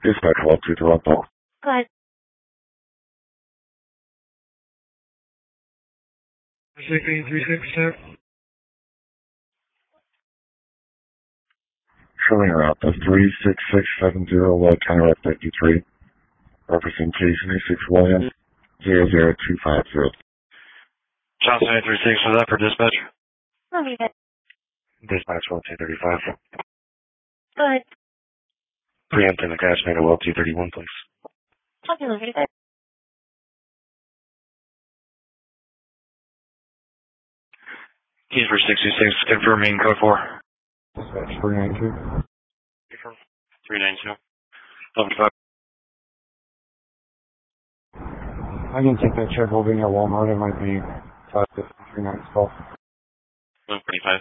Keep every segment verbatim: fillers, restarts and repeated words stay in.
Dispatch one two Toronto. Go ahead. six eight three six, sir. Showing around the three six six seven zero Low Counteract fifty-three. Referencing case three six one zero zero two five zero. Johnson eight three six, was that for dispatch? I'll leave it. Dispatch one two thirty-five. Go ahead. Preempting the crash made at well two thirty-one, please. I'll deliver it there. Keys for six two six, confirming code four. Dispatch three nine two. Confirm. three nine two. eleven five. I can take that check holding at Walmart. It might be five fifty-three nine twelve. one forty-five.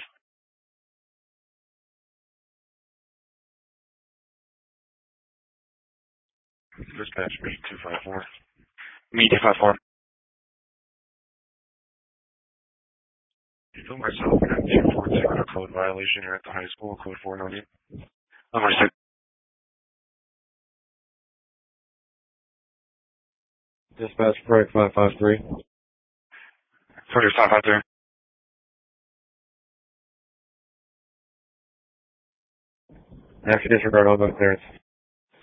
Dispatch eight two five four. Me two five four. You feel myself in two four zero code violation here at the high school, code four ninety. Number six. Dispatch break five five three. Sorry, five five three. After disregard all those clearance.